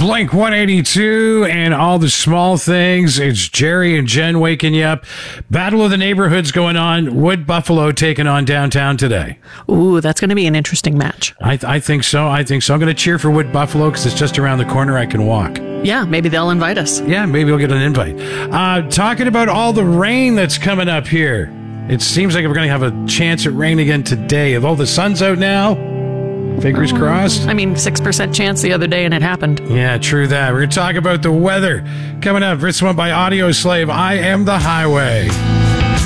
Blink 182 and all the small things. It's Jerry and Jen waking you up. Battle of the neighborhoods going on. Wood Buffalo taking on downtown today. Ooh, that's going to be an interesting match. I think so. I'm going to cheer for Wood Buffalo because it's just around the corner. I can walk. Yeah, maybe they'll invite us. Yeah, maybe we'll get an invite. Talking about all the rain that's coming up here. It seems like we're going to have a chance at rain again today. Although the sun's out now, fingers crossed. I mean, 6% chance the other day and it happened. Yeah, true that. We're going to talk about the weather. Coming up, this one by Audio Slave, I Am the Highway.